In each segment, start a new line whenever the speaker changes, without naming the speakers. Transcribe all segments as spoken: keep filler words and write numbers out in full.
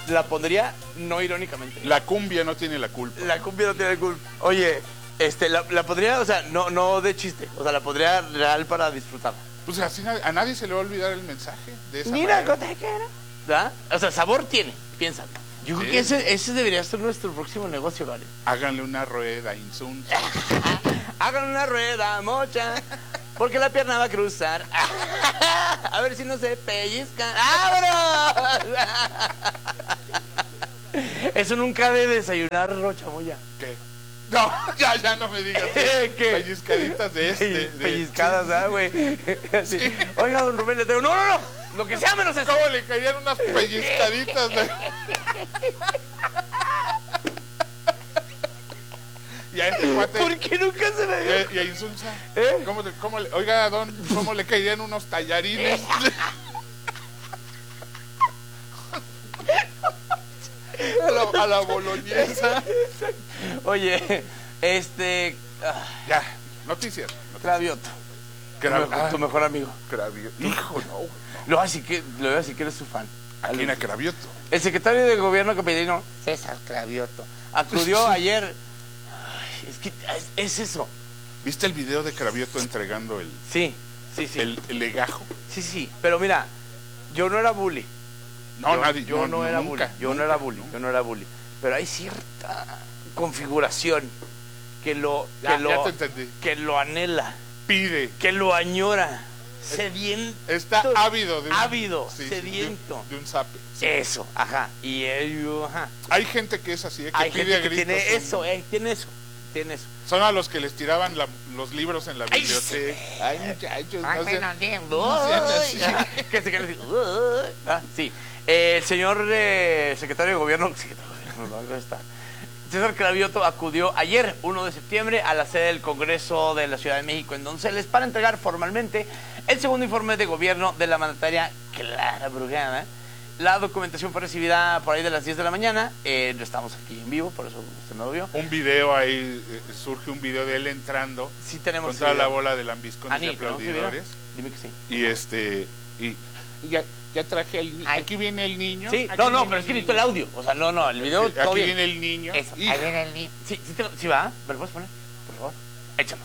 la pondría no irónicamente.
La cumbia no tiene la culpa.
La cumbia no tiene la culpa. Oye, este, la, la pondría, o sea, no, no de chiste, o sea, la pondría real para disfrutarla.
Pues así a nadie se le va a olvidar el mensaje de esa
Mira,
manera.
cotequera. ¿Verdad? O sea, sabor tiene, piénsalo. Yo
Sí.
creo que ese, ese debería ser nuestro próximo negocio, ¿vale?
Háganle una rueda, insunza.
Hagan una rueda, mocha, porque la pierna va a cruzar. A ver si no se pellizca. ¡Vámonos! Eso nunca de desayunar, Rochamoya.
¿Qué? No, ya, ya no me digas.
¿Qué?
Pellizcaditas de este. de-
Pellizcadas, ¿ah, güey? Así.
Sí.
Oiga, don Rubén, le tengo... No, no, no. Lo que sea menos eso.
¿Cómo le caían unas pellizcaditas? De... Y a este cuate.
¿Por qué nunca se me
Y
dio?
a, y a Insulza.
¿Eh?
¿Cómo, te- cómo le, oiga, don, ¿cómo le caerían unos tallarines? A la, a la boloñesa.
Oye, este... ah,
Ya, noticias. noticias.
Cravioto.
Cra-
Tu mejor- tu mejor amigo.
Cravioto. Hijo, no. güey, no.
Lo voy a decir que, lo voy a decir que eres su fan.
¿A quién a Cravioto?
El secretario de Gobierno capitalino, César Cravioto, acudió ayer... Ay, es que es, es eso.
¿Viste el video de Cravioto entregando el,
Sí, sí, sí.
el, el legajo?
Sí, sí. Pero mira, yo no era bully.
No,
yo,
nadie.
Yo no, era
nunca,
bully. Yo
nunca,
no era bully.
nunca.
Yo no era bully. Pero hay cierta configuración que lo, que
Ya,
lo,
ya te entendí.
que lo anhela,
Pide.
que lo añora, sediento.
Está ávido de un,
Ávido,
sí, sí,
sediento.
de un, de un zape. Sí.
Eso, ajá. Y él, ajá.
Hay gente que es así, ¿eh? que
Hay
pide
gente
a
que
gritos.
tiene
un-
eso, eh, tiene eso, tiene eso.
Son a los que les tiraban la- los libros en la
Ay,
biblioteca. Ay, muchachos,
Ay,
no sean-
bueno, bien,
no sean así.
uy. Que se quedan así, uy. Ah, sí. Eh, el señor eh, secretario de Gobierno, secretario de Gobierno, ¿dónde está? César Cravioto acudió ayer, uno de septiembre, a la sede del Congreso de la Ciudad de México en Donceles para entregar formalmente el segundo informe de gobierno de la mandataria Clara Brugada. La documentación fue recibida por ahí de las diez de la mañana. Eh, no estamos aquí en vivo, por eso usted no lo vio.
Un video ahí, eh, surge un video de él entrando
Sí tenemos
con toda
ese
la
video.
bola de lambiscones y
Anito, ¿no? ¿Sí
aplaudidores.
vieron? Dime que sí.
Y este, y, y ya, ya traje el ni-
Ay.
aquí viene el niño.
Sí,
aquí
no, no,
viene
pero es que
el
necesito el
niño.
audio. O sea, no, no, el video
Aquí
todo bien.
viene el niño.
Eso,
Hijo.
ahí viene el niño. Sí, sí, te lo- sí va, ¿me lo puedes poner? Por favor, échalo.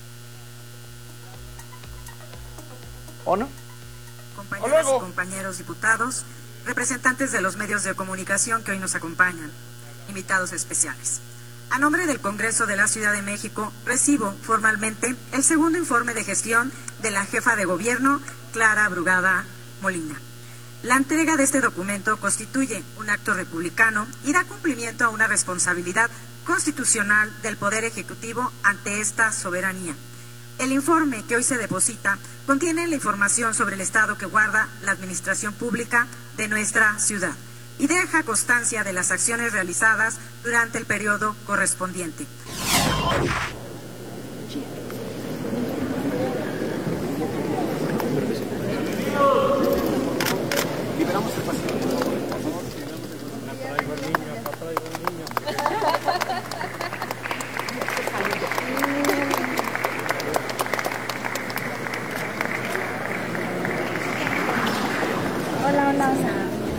¿O no?
Compañeras
luego.
y compañeros diputados, representantes de los medios de comunicación que hoy nos acompañan, invitados especiales. A nombre del Congreso de la Ciudad de México, recibo formalmente el segundo informe de gestión de la jefa de gobierno, Clara Brugada Molina. La entrega de este documento constituye un acto republicano y da cumplimiento a una responsabilidad constitucional del Poder Ejecutivo ante esta soberanía. El informe que hoy se deposita contiene la información sobre el estado que guarda la administración pública de nuestra ciudad y deja constancia de las acciones realizadas durante el periodo correspondiente.
Hola, hola, hola.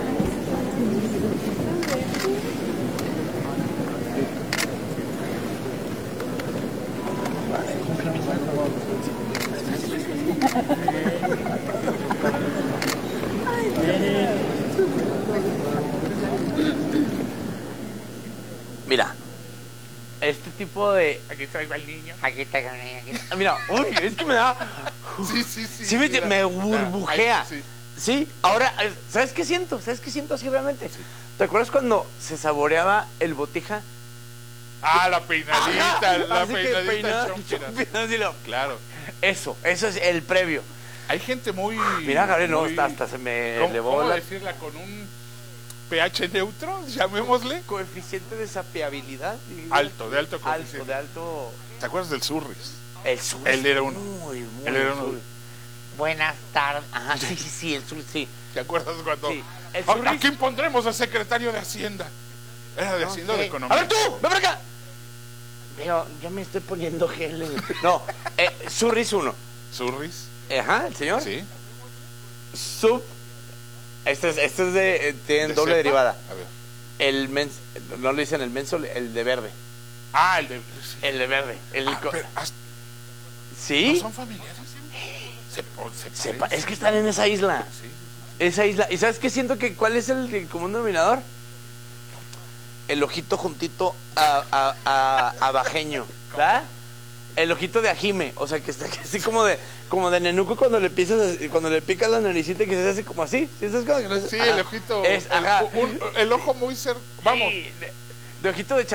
Mira, este tipo de...
Aquí traigo al niño.
Aquí está, aquí está. Mira, uy, es que me da...
Sí, sí, sí.
Sí, me,
mira.
me
Ah,
burbujea.
ay, sí.
Sí, ahora, eh, ¿sabes qué siento? ¿Sabes qué siento así realmente? ¿Te acuerdas cuando se saboreaba el botija?
Ah, la peinadita,
Ajá,
la
así que
peinadita
peinada,
chompiras.
chompiras, así lo-
Claro.
Eso, eso es el previo.
Hay gente muy...
Mira, Gabriel, no,
muy-
hasta, hasta se me
¿Cómo,
elevó
cómo
la
decirla? Con un pH neutro, llamémosle.
coeficiente de sapeabilidad.
Alto, de alto
Alto,
coeficiente.
de alto...
¿Te acuerdas del Surris?
El sur.
Él era uno.
Muy, muy
Él era uno.
sur. Buenas tardes. Ajá, sí, sí, sí, el sur, sí.
¿Te acuerdas cuando...
Sí, el
¿A,
Surris-
¿A quién pondremos al secretario de Hacienda? ¿Era de Hacienda o de
Sí.
Economía?
A ver tú, ven para acá. Veo, yo me estoy poniendo gel. en- No, eh, Surris uno.
¿Surris?
Ajá, el señor.
Sí.
Sub Este es, este es de. eh, Tienen
¿De
doble
cepa?
derivada.
A ver.
El mens, no le dicen el menso, el de verde.
Ah, el de...
El de verde. El
Ah,
co-
pero, hasta-
¿Sí?
¿no son familiares? Se, po- se
Se pa-
parecen.
es que están en esa isla.
Sí.
Esa isla. ¿Y sabes qué siento que cuál es el común denominador? El ojito juntito a, a, a, a bajeño. ¿Verdad? El ojito de ajime. O sea, que está así como de como de nenuco cuando le pisas, cuando le picas la naricita que se hace como así. ¿Sí, ¿sabes cómo que lo haces?
Sí,
Ajá.
el ojito.
Es,
el,
ajá.
un- el ojo muy cerca. Vamos.
Sí, de, de ojito de